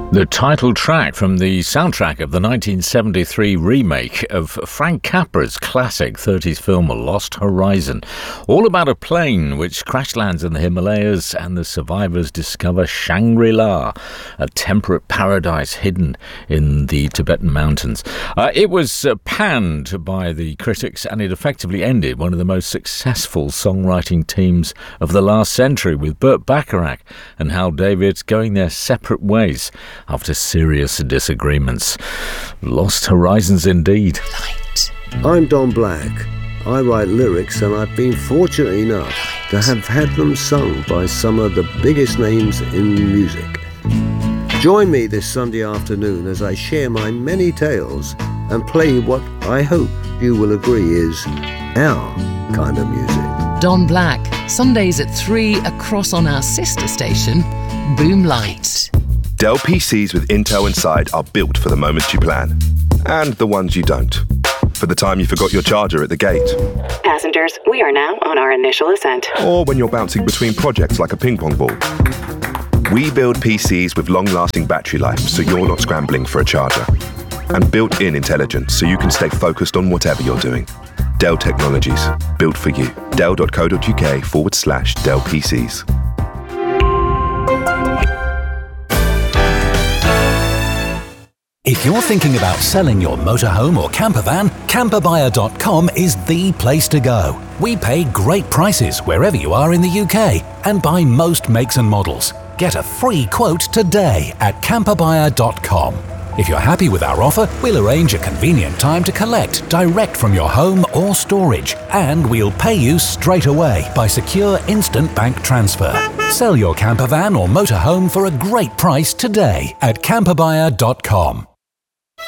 The title track from the soundtrack of the 1973 remake of Frank Capra's classic 30s film Lost Horizon. All about a plane which crash lands in the Himalayas and the survivors discover Shangri-La, a temperate paradise hidden in the Tibetan mountains. It was panned by the critics, and it effectively ended one of the most successful songwriting teams of the last century, with Burt Bacharach and Hal David going their separate ways after serious disagreements. Lost Horizons indeed. Light. I'm Don Black. I write lyrics, and I've been fortunate enough to have had them sung by some of the biggest names in music. Join me this Sunday afternoon as I share my many tales and play what I hope you will agree is our kind of music. Don Black, Sundays at 3 across on our sister station, Boom Light. Dell PCs with Intel inside are built for the moments you plan, and the ones you don't. For the time you forgot your charger at the gate. Passengers, we are now on our initial ascent. Or when you're bouncing between projects like a ping pong ball. We build PCs with long-lasting battery life so you're not scrambling for a charger. And built-in intelligence so you can stay focused on whatever you're doing. Dell Technologies. Built for you. Dell.co.uk/Dell PCs. If you're thinking about selling your motorhome or campervan, camperbuyer.com is the place to go. We pay great prices wherever you are in the UK and buy most makes and models. Get a free quote today at camperbuyer.com. If you're happy with our offer, we'll arrange a convenient time to collect direct from your home or storage, and we'll pay you straight away by secure instant bank transfer. Sell your campervan or motorhome for a great price today at camperbuyer.com.